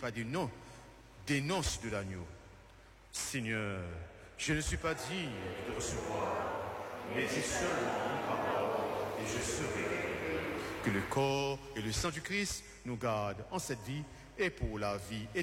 pas du nom, des noces de l'agneau. Seigneur, je ne suis pas digne de te recevoir, mais dis seulement une parole et je serai. Que le corps et le sang du Christ nous gardent en cette vie et pour la vie éternelle.